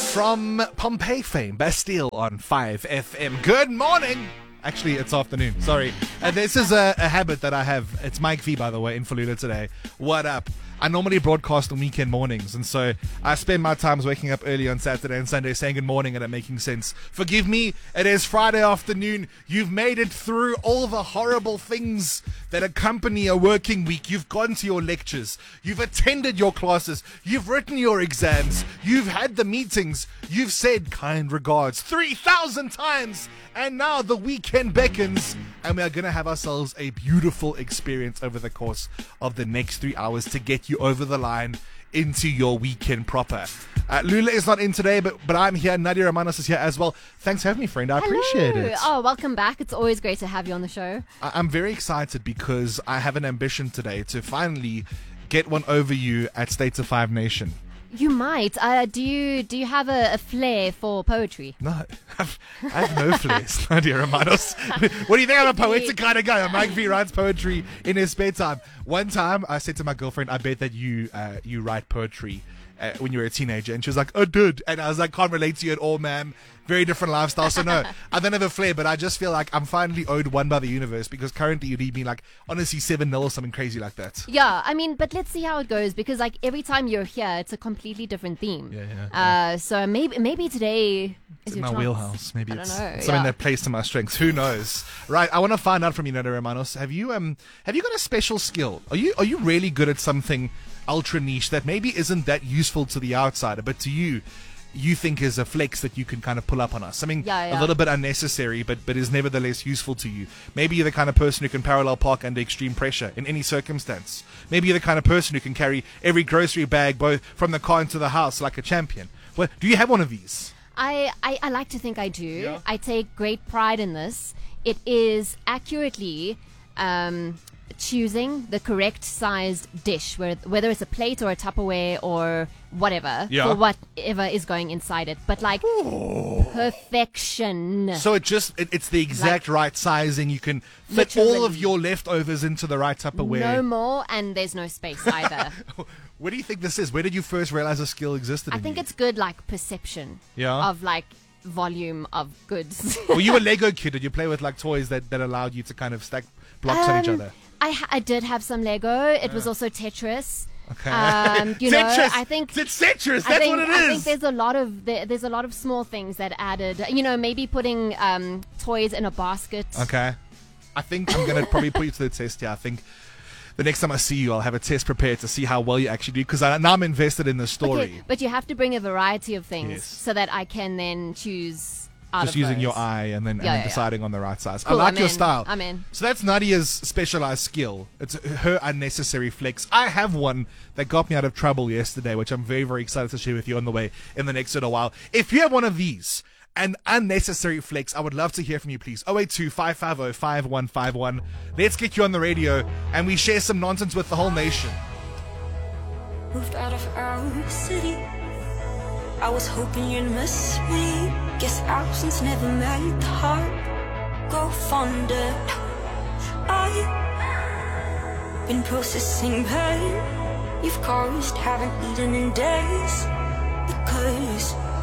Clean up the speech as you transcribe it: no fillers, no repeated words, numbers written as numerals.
From Pompeii fame, Bastille on 5FM. Good morning. Actually, it's afternoon. Sorry. This is a habit that I have. It's Mike V, by the way, in Falula today. What up? I normally broadcast on weekend mornings, and so I spend my times waking up early on Saturday and Sunday saying good morning and it making sense. Forgive me, it is Friday afternoon. You've made it through all the horrible things that accompany a working week. You've gone to your lectures. You've attended your classes. You've written your exams. You've had the meetings. You've said kind regards 3,000 times. And now the weekend beckons, and we are going to have ourselves a beautiful experience over the course of the next 3 hours to get you over the line into your weekend proper. Lula is not in today, but I'm here. Nadia Romanos is here as well. Thanks for having me, friend. I appreciate it. Oh, welcome back. It's always great to have you on the show. I'm very excited because I have an ambition today to finally get one over you at States of Five Nation. You might. Do you have a flair for poetry? No, I have no flares, Nadia Romanos. What do you think? I'm a poetic kind of guy. Mike V writes poetry in his spare time. One time, I said to my girlfriend, I bet that you write poetry when you were a teenager. And she was like, I did. And I was like, can't relate to you at all, ma'am. Very different lifestyle. So no, I don't have a flair, but I just feel like I'm finally owed one by the universe because currently you need me like, honestly, 7-0 or something crazy like that. Yeah, I mean, but let's see how it goes because like every time you're here, it's a completely different theme. Yeah. So maybe today is in your my chance. wheelhouse. Maybe it's know, something that plays to my strengths. Who knows? Right. I want to find out from you, Nadia Romanos. Have you got a special skill? Are you really good at something ultra niche that maybe isn't that useful to the outsider, but to you think is a flex that you can kind of pull up on us? Something a little bit unnecessary, but is nevertheless useful to you. Maybe you're the kind of person who can parallel park under extreme pressure in any circumstance. Maybe you're the kind of person who can carry every grocery bag both from the car into the house like a champion. Well, do you have one of these? I like to think I do. Yeah. I take great pride in this. It is accurately choosing the correct sized dish, whether it's a plate or a Tupperware or whatever, for whatever is going inside it. But like perfection. So it's the exact right sizing. You can fit all of your leftovers into the right Tupperware. No more, and there's no space either. Where do you think this is? Where did you first realize a skill existed? I think it's good like perception of like volume of goods. Were you a Lego kid? Did you play with like toys that allowed you to kind of stack blocks on each other? I did have some Lego. It was also Tetris. Okay. Tetris. I think it's Tetris. That's what it is. I think there's a lot of small things that added. Maybe putting toys in a basket. Okay. I think I'm gonna probably put you to the test here. I think the next time I see you, I'll have a test prepared to see how well you actually do because now I'm invested in the story. Okay, but you have to bring a variety of things so that I can then choose. Just using your eye and then deciding on the right size. Cool, I like your style. I'm in. So that's Nadia's specialized skill. It's her unnecessary flex. I have one that got me out of trouble yesterday, which I'm very, very excited to share with you on the way in the next little while. If you have one of these, an unnecessary flex, I would love to hear from you, please. 082-550-5151. Let's get you on the radio and we share some nonsense with the whole nation. Moved out of our city. I was hoping you'd miss me. Guess absence never made the heart go fonder. I've been processing pain you've caused, haven't eaten in days because